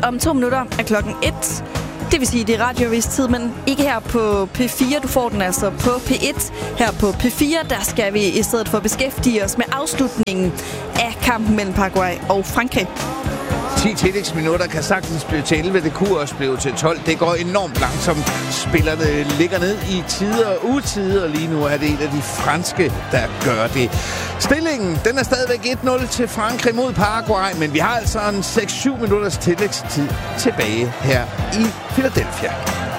Om 2 minutter er klokken 1. Det vil sige, det er radiovis-tid, men ikke her på P4. Du får den altså på P1. Her på P4, der skal vi i stedet for beskæftige os med afslutningen af kampen mellem Paraguay og Frankrig. 10 tillægsminutter kan sagtens blive til 11. Det kunne også blive til 12. Det går enormt langsomt. Spillerne ligger ned i tider og utider. Lige nu er det en af de franske, der gør det. Stillingen, den er stadigvæk 1-0 til Frankrig mod Paraguay. Men vi har altså en 6-7 minutters tillægstid tilbage her i Philadelphia.